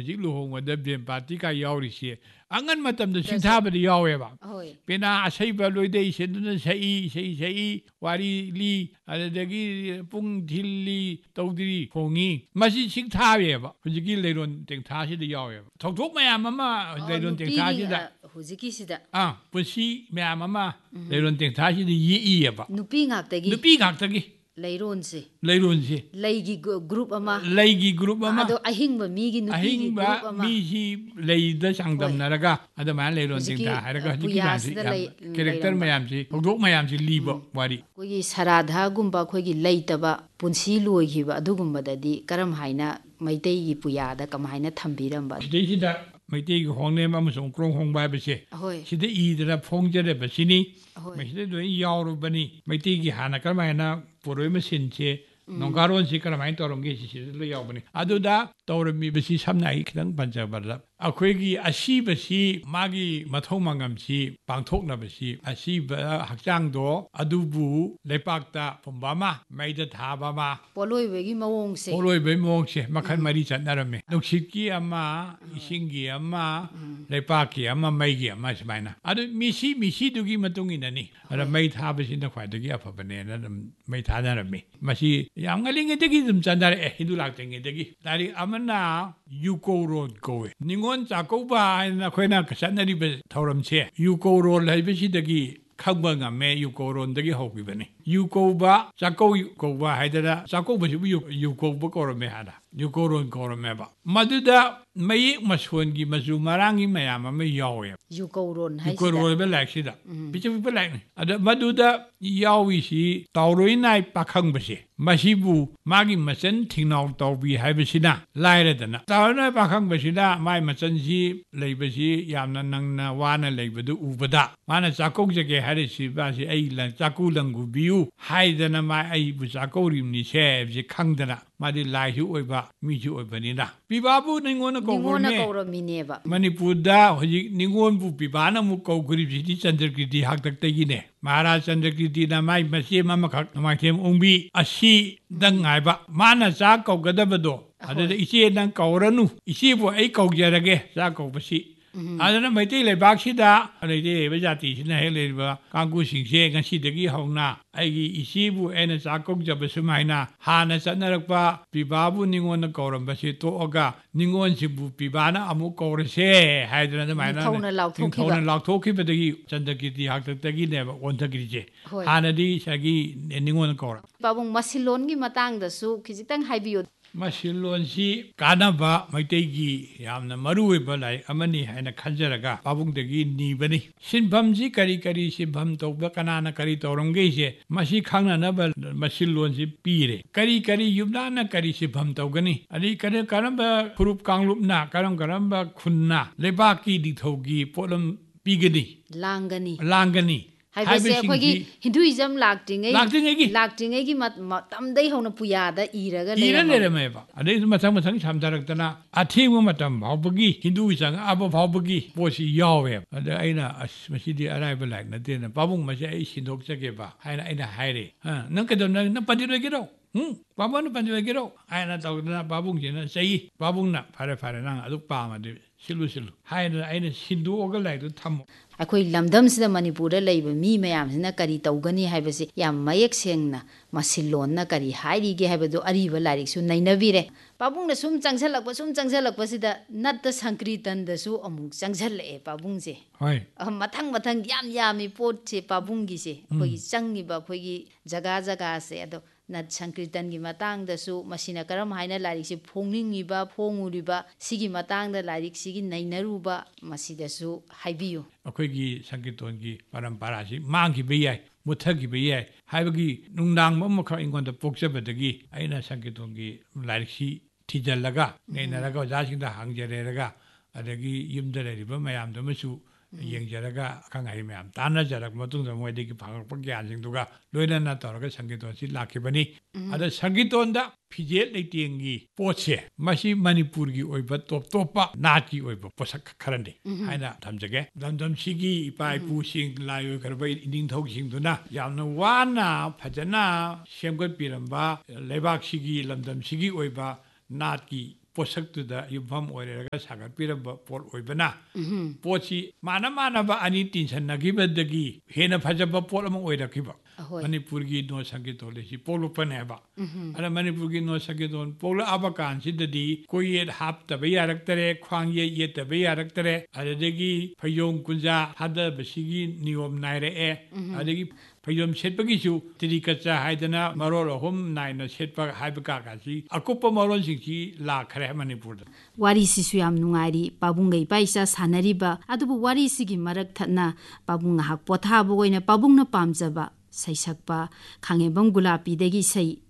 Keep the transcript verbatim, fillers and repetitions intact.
ꯍꯧꯖꯤꯛ ꯂꯨꯍꯣꯡꯕꯗ ꯕꯦꯟ ꯄꯥꯔꯇꯤꯒ ꯌꯥꯎꯔꯤꯁꯦ ꯑꯉꯟ ꯃꯇꯝꯗ ꯁꯤꯡꯊꯥꯕꯗ ꯌꯥꯎꯋꯦꯕ ꯄꯦꯅꯥ ꯑꯁꯩꯕ ꯂꯣꯏꯗꯩ ꯏꯁꯩꯗꯨꯅ ꯁꯛꯏ ꯏꯁꯩ ꯁꯛꯏ ꯋꯥꯔꯤ ꯂꯤ ꯑꯗꯨꯗꯒꯤ ꯄꯨꯡ ꯊꯤꯜꯂꯤ ꯇꯧꯗ꯭ꯔꯤ ꯍꯣꯡꯉꯤ ꯃꯁꯤ ꯁꯤꯡꯊꯥꯕꯦꯕ ꯍꯧꯖꯤꯛꯀꯤ ꯂꯩꯔꯣꯟ ꯇꯦꯡꯊꯥꯁꯤꯗ ꯌꯥꯎꯋꯦꯕ ꯊꯧꯗꯣꯛ ꯃꯌꯥꯝ ꯑꯃ ꯂꯩꯔꯣꯟ ꯇꯦꯡꯊꯥꯁꯤꯗ ꯍꯧꯖꯤꯛꯀꯤꯁꯤꯗ ꯑꯥ ꯄꯨꯟꯁꯤ ꯃꯌꯥꯝ ꯑꯃ ꯂꯩꯔꯣꯟ ꯇꯦꯡꯊꯥꯁꯤꯗ ꯌꯦꯛꯏꯌꯦꯕ ꯅꯨꯄꯤ ꯉꯥꯛꯇꯒꯤ ꯅꯨꯄꯤ ꯉꯥꯛꯇꯒꯤ ꯂꯩꯔꯣꯟꯁꯦ ꯂꯩꯔꯣꯟꯁꯦ ꯂꯩꯒꯤ ꯒ꯭ꯔꯨꯞ ꯑꯃ ꯂꯩꯒꯤ ꯒ꯭ꯔꯨꯞ ꯑꯃ ꯑꯗꯣ ꯑꯍꯤꯡꯕ ꯃꯤꯒꯤ ꯅꯨꯄꯤꯒꯤ ꯒ꯭ꯔꯨꯞ ꯑꯃ ꯃꯤꯁꯤ ꯂꯩꯗ ꯆꯥꯡꯗꯝꯅꯔꯒ ꯑꯗꯨꯃꯥꯏꯅ ꯂꯩꯔꯣꯟ ꯇꯦꯡꯊꯥ ꯍꯥꯏꯔꯒ ꯍꯧꯖꯤꯛꯀꯤ ꯃꯌꯥꯝꯁꯤ ꯀꯦꯔꯦꯛꯇꯔ ꯃꯌꯥꯝꯁꯤ ꯊꯧꯗꯣꯛ ꯃꯌꯥꯝꯁꯤ ꯂꯤꯕ ꯋꯥꯔꯤ ꯑꯩꯈꯣꯏꯒꯤ ꯁꯔꯥꯙꯒꯨꯝꯕ ꯑꯩꯈꯣꯏꯒꯤ ꯂꯩꯇꯕ ꯄꯨꯟꯁꯤ ꯂꯣꯏꯈꯤꯕ ꯑꯗꯨꯒꯨꯝꯕꯗꯗꯤ ꯀꯔꯝ ꯍꯥꯏꯅ ꯃꯩꯇꯩꯒꯤ ꯄꯨꯌꯥꯗ ꯀꯃꯥꯏꯅ ꯊꯝꯕꯤꯔꯝꯕ ꯁꯤꯗꯩꯁꯤꯗ ꯃꯩꯇꯩꯒꯤ ꯍꯣꯡꯅꯦꯝ ꯑꯃꯁꯨꯡ ꯎꯀ꯭ꯔꯣꯡ ꯍꯣꯡꯕ ꯍꯥꯏꯕꯁꯦ ꯁꯤꯗ ꯏꯗꯅ ꯐꯣꯡꯖꯔꯕꯁꯤꯅꯤ ꯃꯁꯤꯗ ꯂꯣꯏ ꯌꯥꯎꯔꯕꯅꯤ ꯃꯩꯇꯩꯒꯤ ꯍꯥꯟꯅ ꯀꯔꯝꯍꯥꯏꯅ ꯄꯣꯔꯣꯏ ꯃꯁꯤꯟꯁꯦ ꯅꯣꯡꯒꯥꯔꯣꯟꯁꯤ ꯀꯔꯝꯍꯥꯏꯅ ꯇꯧꯔꯝꯒꯦ ꯁꯤꯁꯤꯗ ꯂꯣꯏ ꯌꯥꯎꯕꯅꯤ ꯑꯗꯨꯗ ꯇꯧꯔꯝꯃꯤꯕꯁꯤ ꯁꯝꯅ ꯑꯩ ꯈꯤꯇꯪ ꯄꯟꯖꯕꯗ ꯑꯩꯈꯣꯏꯒꯤ ꯑꯁꯤꯕꯁꯤ ꯃꯥꯒꯤ ꯃꯊꯧ ꯃꯉꯝꯁꯤ ꯄꯥꯡꯊꯣꯛꯅꯕꯁꯤ ꯑꯁꯤꯕ ꯍꯛꯆꯥꯡꯗꯣ ꯑꯗꯨꯕꯨ ꯂꯩꯄꯥꯛꯇ ꯐꯨꯝꯕ ꯑꯃ ꯃꯩꯗ ꯊꯥꯕ ꯑꯃ ꯄꯣꯠꯂꯣꯏꯕꯒꯤ ꯃꯑꯣꯡꯁꯦ ꯄꯣꯠꯂꯣꯏꯕꯒꯤ ꯃꯑꯣꯡꯁꯦ ꯃꯈꯜ ꯃꯔꯤ ꯆꯠꯅꯔꯝꯃꯤ ꯅꯨꯡꯁꯤꯠꯀꯤ ꯑꯃ ꯏꯁꯤꯡꯒꯤ ꯑꯃ ꯂꯩꯄꯥꯛꯀꯤ ꯑꯃ ꯃꯩꯒꯤ ꯑꯃ ꯁꯨꯃꯥꯏꯅ ꯑꯗꯨ ꯃꯤꯁꯤ ꯃꯤꯁꯤꯗꯨꯒꯤ ꯃꯇꯨꯡ ꯏꯟꯅꯅꯤ ꯑꯗ ꯃꯩ ꯊꯥꯕꯁꯤꯅ ꯈ꯭ꯋꯥꯏꯗꯒꯤ ꯑꯐꯕꯅꯦꯅ ꯑꯗꯨꯝ ꯃꯩ ꯊꯥꯅꯔꯝꯃꯤ ꯃꯁꯤ ꯌꯥꯝ ꯉꯜꯂꯤꯉꯩꯗꯒꯤ ꯑꯗꯨꯝ ꯆꯠꯅꯔꯛꯑꯦ ꯍꯤꯟꯗꯨ ꯂꯥꯛꯇ꯭ꯔꯤꯉꯩꯗꯒꯤ ꯂꯥꯏꯔꯤꯛ ꯑꯃꯅ ꯌꯨꯀꯧꯔꯣꯜ ꯀꯧꯋꯦ ꯅꯤꯉꯣꯜ ꯆꯥꯛꯀꯧꯕ ꯍꯥꯏꯅ ꯑꯩꯈꯣꯏꯅ ꯆꯠꯅꯔꯤꯕ ꯊꯧꯔꯝꯁꯦ ꯌꯨꯀꯧꯔꯣꯜ ꯍꯥꯏꯕꯁꯤꯗꯒꯤ ꯈꯪꯕ ꯉꯝꯃꯦ ꯌꯨꯀꯧꯔꯣꯟꯗꯒꯤ ꯍꯧꯈꯤꯕꯅꯤ ꯌꯨ ꯀꯧꯕ ꯆꯥꯛꯀꯧ ꯀꯧꯕ ꯍꯥꯏꯗꯅ ꯆꯥꯛꯀꯧꯕꯁꯤꯕꯨ ꯌꯨ ꯀꯧꯕ ꯀꯧꯔꯝꯃꯦ ꯍꯥꯟꯅ ꯌꯨꯀꯧꯔꯣꯟ ꯀꯧꯔꯝꯃꯦꯕ ꯃꯗꯨꯗ ꯃꯌꯦꯛ ꯃꯁꯣꯟꯒꯤ ꯃꯆꯨ ꯃꯔꯥꯡꯒꯤ ꯃꯌꯥꯝ ꯑꯃ ꯌꯥꯎꯋꯦꯕ ꯌꯨꯀꯧꯔꯣꯟ ꯌꯨꯀꯧꯔꯣꯟ ꯍꯥꯏꯕ ꯂꯥꯏꯔꯤꯛꯁꯤꯗ ꯄꯤꯛꯆ ꯄꯤꯛꯄ ꯂꯥꯏꯔꯤꯛꯅꯤ ꯑꯗ ꯃꯗꯨꯗ ꯌꯥꯎꯏꯁꯤ ꯇꯥꯎꯔꯣꯏ ꯅꯥꯏ ꯄꯥꯈꯪꯕꯁꯦ ꯃꯁꯤꯕꯨ ꯃꯥꯒꯤ ꯃꯆꯟ ꯊꯤꯡꯅꯥꯎ ꯇꯧꯕꯤ ꯍꯥꯏꯕꯁꯤꯅ ꯂꯥꯏꯔꯗꯅ ꯇꯥꯎꯔꯣꯏ ꯅꯥꯏ ꯄꯥꯈꯪꯕꯁꯤꯅ ꯃꯥꯒꯤ ꯃꯆꯟꯁꯤ ꯂꯩꯕꯁꯤ ꯌꯥꯝꯅ ꯅꯪꯅ ꯋꯥꯅ ꯂꯩꯕꯗꯨ ꯎꯕꯗ ꯃꯥꯅ ꯆꯥꯛꯀꯧꯖꯒꯦ ꯍꯥꯏꯔꯤꯁꯤ ꯃꯥꯁꯤ ꯑꯩ ꯆꯥꯛꯀꯨ ꯂꯪꯒꯨꯕꯤꯌꯨ ꯍꯥꯏꯗꯅ ꯃꯥ ꯑꯩꯕꯨ ꯆꯥꯛꯀꯧꯔꯤꯕꯅꯤꯁꯦ ꯍꯥꯏꯕꯁꯤ ꯈꯪꯗꯅ ꯃꯥꯗꯤ ꯂꯥꯏꯁꯨ ꯑꯣꯏꯕ ꯃꯤꯁꯨ ꯑꯣꯏꯕꯅꯤꯅ ꯄꯤꯕꯥꯕꯨ ꯅꯤꯉꯣꯟꯅ ꯀꯧꯔꯝꯃꯤꯅꯦꯕ ꯃꯅꯤꯄꯨꯔꯗ ꯍꯧꯖꯤꯛ ꯅꯤꯉꯣꯟꯕꯨ ꯄꯤꯕꯥꯅ ꯑꯃꯨꯛ ꯀꯧꯈ꯭ꯔꯤꯕꯁꯤꯗꯤ ꯆꯟꯗ꯭ꯔꯀꯤꯔꯇꯤ ꯍꯥꯛꯇꯛꯇꯒꯤꯅꯦ ꯃꯍꯥꯔꯥꯖ ꯆꯟꯗ꯭ꯔꯀꯤꯔꯇꯤꯅ ꯃꯥꯏ ꯃꯆꯦ ꯑꯃꯈꯛ ꯅꯣꯡꯃꯥꯏꯊꯦꯝ ꯑꯣꯡꯕꯤ ꯑꯁꯤꯗꯪ ꯉꯥꯏꯕ ꯃꯥꯅ ꯆꯥꯛ ꯀꯧꯒꯗꯕꯗꯣ ꯑꯗꯨꯗ ꯏꯆꯦ ꯅꯪ ꯀꯧꯔꯅꯨ ꯏꯆꯦꯕꯨ ꯑꯩ ꯀꯧꯖꯔꯒꯦ ꯆꯥꯛ ꯀꯧꯕꯁꯤ ꯑꯗꯨꯅ ꯃꯩꯇꯩ ꯂꯩꯕꯥꯛꯁꯤꯗ ꯃꯩꯇꯩ ꯂꯩꯕ ꯖꯥꯇꯤꯁꯤꯅ ꯍꯦꯛ ꯂꯩꯔꯤꯕ ꯀꯥꯡꯕꯨꯁꯤꯡꯁꯦ ꯉꯁꯤꯗꯒꯤ ꯍꯧꯅ ꯑꯩꯒꯤ ꯏꯆꯦꯕꯨ ꯑꯩꯅ ꯆꯥꯛ ꯀꯧꯖꯕ ꯁꯨꯃꯥꯏꯅ ꯍꯥꯟꯅ ꯆꯠꯅꯔꯛꯄ ꯄꯤꯕꯥꯕꯨ ꯅꯤꯉꯣꯟꯅ ꯀꯧꯔꯝꯕꯁꯤ ꯇꯣꯛꯑꯒ ꯅꯤꯉꯣꯟꯁꯤꯕꯨ ꯄꯤꯕꯥꯅ ꯑꯃꯨꯛ ꯀꯧꯔꯁꯦ ꯍꯥꯏꯗꯅ ꯑꯗꯨꯃꯥꯏꯅ ꯅꯤꯡꯊꯧꯅ ꯂꯥꯎꯊꯣꯛꯈꯤꯕꯗꯒꯤ ꯆꯟꯗ꯭ꯔꯀꯤꯔꯇꯤ ꯍꯥꯛꯇꯛꯇꯒꯤꯅꯦꯕ ꯑꯣꯟꯊꯈ꯭ꯔꯤꯁꯦ ꯍꯥꯟꯅꯗꯤ ꯉꯁꯥꯏꯒꯤ ꯅꯤꯉꯣꯟꯅ ꯀꯧꯔ ꯄꯥꯕꯨꯡ ꯃꯁꯤꯟꯂꯣꯟꯒꯤ ꯃꯇꯥꯡꯗꯁꯨ ꯈꯤꯖꯤꯛꯇꯪ ꯍꯥꯏꯕꯤꯌꯨ ꯃꯁꯤꯟꯂꯣꯟꯁꯤ ꯀꯥꯟꯅꯕ ꯃꯩꯇꯩꯒꯤ ꯌꯥꯝꯅ ꯃꯔꯨꯑꯣꯏꯕ ꯂꯥꯏꯔꯤꯛ ꯑꯃꯅꯤ ꯍꯥꯏꯅ ꯈꯟꯖꯔꯒ ꯄꯥꯕꯨꯡꯗꯒꯤ ꯅꯤꯕꯅꯤ ꯁꯤꯟꯐꯝꯁꯤ ꯀꯔꯤ ꯀꯔꯤ ꯁꯤꯟꯐꯝ ꯇꯧꯕ ꯀꯅꯥꯅ ꯀꯔꯤ ꯇꯧꯔꯝꯒꯦꯁꯦ ꯃꯁꯤ ꯈꯪꯅꯅꯕ ꯃꯁꯤꯟꯂꯣꯟꯁꯤ ꯄꯤꯔꯦ ꯀꯔꯤ ꯀꯔꯤ ꯌꯨꯝꯂꯥꯟꯅ ꯀꯔꯤ ꯁꯤꯟꯐꯝ ꯇꯧꯒꯅꯤ ꯑꯗꯩ ꯀꯔꯝꯕ ꯐꯨꯔꯨꯞ ꯀꯥꯡꯂꯨꯞꯅ ꯀꯔꯝ ꯀꯔꯝꯕ ꯈꯨꯟꯅ ꯂꯩꯕꯥꯛꯀꯤ ꯅꯤꯡꯊꯧꯒꯤ ꯄꯣꯠꯂꯝ ꯄꯤꯒꯅꯤ ꯂꯥꯡꯒꯅꯤ ꯂꯥꯡꯒꯅꯤ ꯍꯥꯏꯕꯁꯦ ꯑꯩꯈꯣꯏꯒꯤ ꯍꯤꯟꯗꯨꯏꯖꯝ ꯂꯥꯛꯇ꯭ꯔꯤꯉꯩ ꯂꯥꯛꯇ꯭ꯔꯤꯉꯩꯒꯤ ꯃꯇꯝꯗꯩ ꯍꯧꯅ ꯄꯨꯌꯥꯗ ꯏꯔꯒ ꯂꯩꯔꯝꯃꯦꯕ ꯑꯗꯩ ꯃꯊꯪ ꯃꯊꯪ ꯁꯝꯊꯔꯛꯇꯅ ꯑꯊꯦꯡꯕ ꯃꯇꯝ ꯐꯥꯎꯕꯒꯤ ꯍꯤꯟꯗꯨ ꯆꯪꯉꯛꯑꯕ ꯐꯥꯎꯕꯒꯤ ꯄꯣꯠꯁꯤ ꯌꯥꯎꯋꯦꯕ ꯑꯗ ꯑꯩꯅ ꯑꯁ ꯃꯁꯤꯗꯤ ꯑꯔꯥꯏꯕ ꯂꯥꯏꯔꯤꯛ ꯅꯠꯇꯦꯅ ꯄꯥꯕꯨꯡ ꯃꯁꯤ ꯑꯩ ꯁꯤꯟꯗꯣꯛꯆꯒꯦꯕ ꯍꯥꯏꯅ ꯑꯩꯅ ꯍꯥꯏꯔꯦ ꯅꯪ ꯀꯩꯗꯧꯅ ꯅꯪ ꯄꯟꯗꯤꯠ ꯑꯣꯏꯒꯦꯔꯣ ꯎꯝ ꯄꯥꯕꯨꯡꯅ ꯄꯟꯗꯤꯠ ꯑꯣꯏꯒꯦꯔꯣ ꯍꯥꯏꯅ ꯇꯧꯗꯅ ꯄꯥꯕꯨꯡꯁꯤꯅ ꯆꯩ ꯄꯥꯕꯨꯡꯅ ꯐꯔꯦ ꯐꯔꯦ ꯅꯪ ꯑꯗꯨ ꯄꯥꯝꯃꯗꯤ ꯁꯤꯜꯂꯨ ꯁꯤꯜꯂꯨ ꯍꯥꯏꯗꯅ ꯑꯩꯅ ꯁꯤꯟꯗꯣꯛꯑꯒ ꯂꯥꯏꯔꯤꯛꯇꯨ ꯊꯝꯃꯣ ꯑꯩꯈꯣꯏ ꯂꯝꯗꯝꯁꯤꯗ ꯃꯅꯤꯄꯨꯔꯗ ꯂꯩꯕ ꯃꯤ ꯃꯌꯥꯝꯁꯤꯅ ꯀꯔꯤ ꯇꯧꯒꯅꯤ ꯍꯥꯏꯕꯁꯤ ꯌꯥꯝ ꯃꯌꯦꯛ ꯁꯦꯡꯅ ꯃꯁꯤꯟꯂꯣꯟꯅ ꯀꯔꯤ ꯍꯥꯏꯔꯤꯒꯦ ꯍꯥꯏꯕꯗꯨ ꯑꯔꯤꯕ ꯂꯥꯏꯔꯤꯛꯁꯨ ꯅꯩꯅꯕꯤꯔꯦ ꯄꯥꯕꯨꯡꯅ ꯁꯨꯝ ꯆꯪꯁꯜꯂꯛꯄ ꯁꯨꯝ ꯆꯪꯁꯜꯂꯛꯄꯁꯤꯗ ꯅꯠꯇ ꯁꯪꯀ꯭ꯔꯤꯇꯟꯗꯁꯨ ꯑꯃꯨꯛ ꯆꯪꯁꯜꯂꯛꯑꯦ ꯄꯥꯕꯨꯡꯁꯦ ꯃꯊꯪ ꯃꯊꯪ ꯌꯥꯝ ꯌꯥꯝꯃꯤ ꯄꯣꯠꯁꯦ ꯄꯥꯕꯨꯡꯒꯤꯁꯦ ꯑꯩꯈꯣꯏꯒꯤ ꯆꯪꯉꯤꯕ ꯑꯩꯈꯣꯏꯒꯤ ꯖꯒꯥ ꯖꯒꯥꯁꯦ ꯑꯗꯣ ꯅꯠ ꯁꯪꯀ꯭ꯔꯤꯇꯟꯒꯤ ꯃꯇꯥꯡꯗꯁꯨ ꯃꯁꯤꯅ ꯀꯔꯝ ꯍꯥꯏꯅ ꯂꯥꯏꯔꯤꯛꯁꯤ ꯐꯣꯡꯅꯤꯡꯉꯤꯕ ꯐꯣꯡꯉꯨꯔꯤꯕ ꯁꯤꯒꯤ ꯃꯇꯥꯡꯗ ꯂꯥꯏꯔꯤꯛꯁꯤꯒꯤ ꯅꯩꯅꯔꯨꯕ ꯃꯁꯤꯗꯁꯨ ꯍꯥꯏꯕꯤꯌꯨ ꯑꯩꯈꯣꯏꯒꯤ ꯁꯪꯀꯤꯔꯇꯣꯟꯒꯤ ꯄꯔꯝꯄꯔꯥꯁꯤ ꯃꯥꯡꯈꯤꯕ ꯌꯥꯏ ꯃꯨꯠꯊꯈꯤꯕ ꯌꯥꯏ ꯍꯥꯏꯕꯒꯤ ꯅꯨꯡꯗꯥꯡꯕ ꯑꯃꯈꯛ ꯑꯩꯉꯣꯟꯗ ꯄꯣꯛꯆꯕꯗꯒꯤ ꯑꯩꯅ ꯁꯪꯀꯤꯔꯇꯣꯟꯒꯤ ꯂꯥꯏꯔꯤꯛꯁꯤ ꯊꯤꯖꯤꯜꯂꯒ ꯅꯩꯅꯔꯒ ꯑꯣꯖꯥꯁꯤꯡꯗ ꯍꯪꯖꯔꯦꯔꯒ ꯑꯗꯒꯤ ꯌꯨꯝꯗ ꯂꯩꯔꯤꯕ ꯃꯌꯥꯝꯗꯨꯃꯁꯨ ꯌꯦꯡꯖꯔꯒ ꯑꯈꯪ ꯑꯍꯩ ꯃꯌꯥꯝ ꯇꯥꯟꯅꯖꯔꯛꯄ ꯃꯇꯨꯡꯗ ꯃꯣꯏꯗꯒꯤ ꯐꯪꯉꯛꯄ ꯒ꯭ꯌꯥꯟꯁꯤꯡꯗꯨꯒ ꯂꯣꯏꯅꯅ ꯇꯧꯔꯒ ꯁꯪꯀꯤꯔꯇꯣꯟꯁꯤ ꯂꯥꯛꯈꯤꯕꯅꯤ ꯑꯗ ꯁꯪꯀꯤꯔꯇꯣꯟꯗ ꯐꯤꯖꯦꯠ ꯂꯩꯇꯦꯡꯒꯤ ꯄꯣꯠꯁꯦ ꯃꯁꯤ ꯃꯅꯤꯄꯨꯔꯒꯤ ꯑꯣꯏꯕ ꯇꯣꯞ ꯇꯣꯞꯄ ꯅꯥꯠꯀꯤ ꯑꯣꯏꯕ ꯄꯣꯠꯁꯛ ꯈꯔꯅꯤ ꯍꯥꯏꯅ ꯊꯝꯖꯒꯦ ꯂꯝꯗꯝꯁꯤꯒꯤ ꯏꯄꯥ ꯏꯄꯨꯁꯤꯡ ꯂꯥꯏ ꯑꯣꯏꯈ꯭ꯔꯕ ꯏꯅꯤꯡꯊꯧꯁꯤꯡꯗꯨꯅ ꯌꯥꯝꯅ ꯋꯥꯅ ꯐꯖꯅ ꯁꯦꯝꯒꯠꯄꯤꯔꯝꯕ ꯂꯩꯕꯥꯛꯁꯤꯒꯤ ꯂꯝꯗꯝꯁꯤꯒꯤ ꯑꯣꯏꯕ ꯅꯥꯠꯀꯤ पोषकतुदा युफम ओइरगा सागतपिरबा पोट ओइबना पोची माना मानबा अनि तिनसनगिबदगी हेना फजबा पोट अम ओइरखिबा मणिपुर की नो संगीत होलेसी पोलुपन हैबा अरे मणिपुर की नो संगीत होन पोल आबा कांसिददी कोई ये हाप तबे यारक्तरे ख्वांग ये ये तबे यारक्तरे अदगी फयों कुंजा हादा बसिगी नियम नायरे ए अदगी फयोम सेटपगिसु तिरिकचा हाइदना मरोल होम नाइना सेटपा हाइबका कासी अकुप मरोल सिंची लाखरे मणिपुर वारी सिसु याम नुंगारी पाबुंगै पाइसा सानरिबा अदुबु वारी सिगी मरक थना पाबुंग हाक पोथाबो ओइना पाबुंगना पामजबा सैसक्पा खांगेबम गुलापीदगी सै